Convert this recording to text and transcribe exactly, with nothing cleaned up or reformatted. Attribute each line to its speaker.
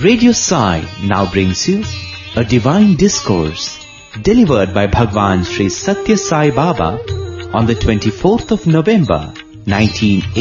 Speaker 1: Radio Sai now brings you a divine discourse delivered by Bhagwan Sri Satya Sai Baba on the twenty-fourth of November nineteen